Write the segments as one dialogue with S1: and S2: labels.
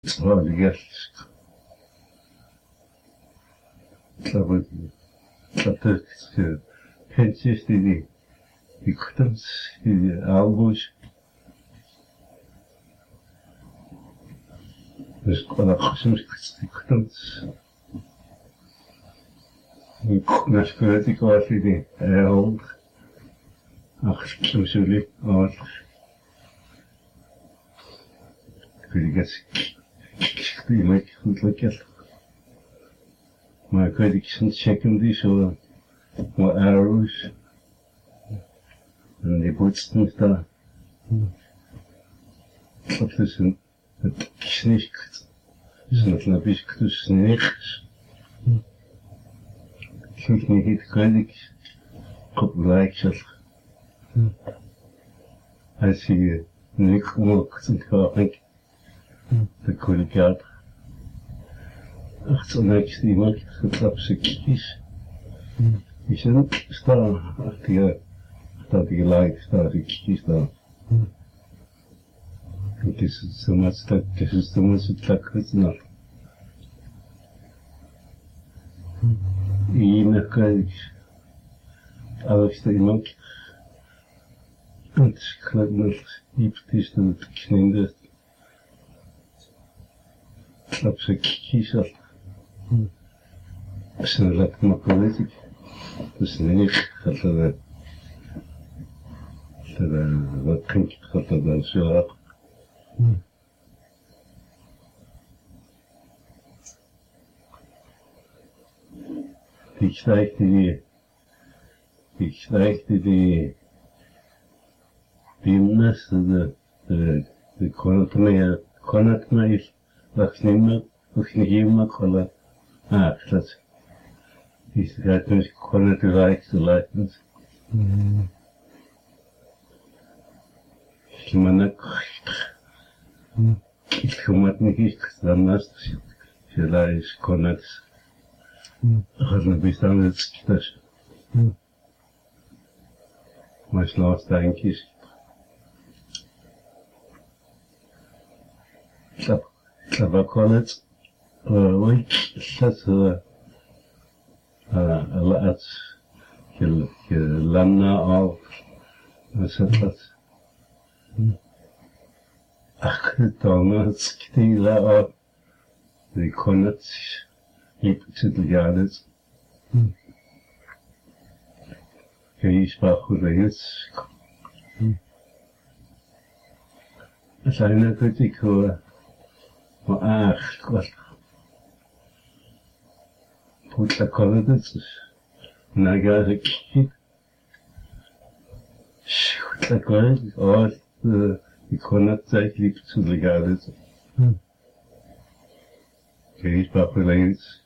S1: Olha, Até pensiesti di kutams albuş dus kana kısmış kutams nas kritik vardı ol akşam söyle al kritik çıktı yemek mutlaka maar kritik sind çekimdi so wat arrows en die bootsten da dat is een knicht is het een beetje tussen niks ik niet kritik op lijkt als je niet ook te gaan de kwaliteit echt zo'n niks die maakt getrapse kies is het staan dat die lijkt staat ik kies daar het is zo much dat het is zo much dat het nog in kijk alles dat iemand het gaat nog niet is dat het kninder trapse kies dat عشان لك مقولتك بس نيخ خطر وقنك خطر الشراق Ich zeigte die Messe, die konnte mir was nimmer, was nicht immer kann. Dat is dat dus kon het lijken. Schmanak. Ik kom het niet dan naast. Je is kon het. Als een bestaan het is. Maar slaat denk is. Dat kon het. وي شات لقت لنا أو مسافات أخذت عمرت كتير لا ذي كانت يبتدلجالت كيش باخذيت أنا كنت هو وآخر Put la colledes, nagare kit. Shoot la colledes, all the conat zeit liegt zu legales. Kees papeleins.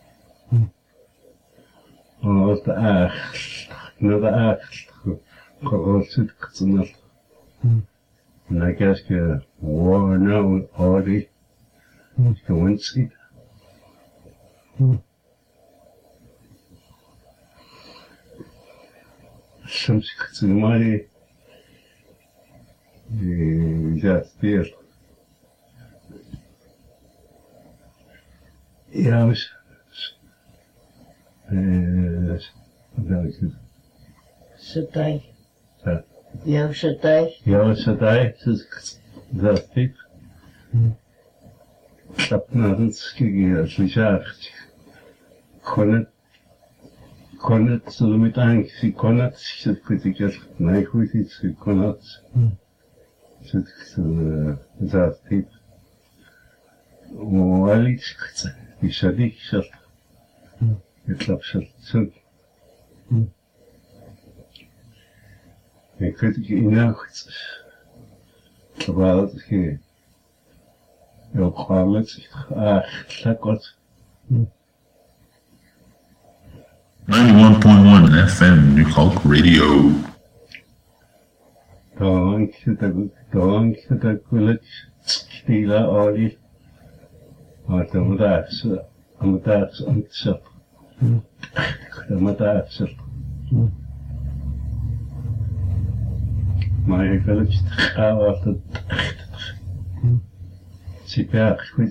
S1: All the acht, another acht. Korolsit kutsunat. Nagaske war now already. Going see. Шамсик цимали я спел. Я уж
S2: Шатай.
S1: Да.
S2: Я шатай.
S1: Я шатай, да, тип. Tapnadenski отличать. Конат соломитанг си конат се критикал найхуйти си конат се за тип уалич ишадик шат етлапшат сын критик инахт табалт ки ёхалет лакот
S3: 91.1 FM New Hulk Radio.
S1: Dank gulik stila ali. Amadags antsap. Amadags. Maar ik wil het Super,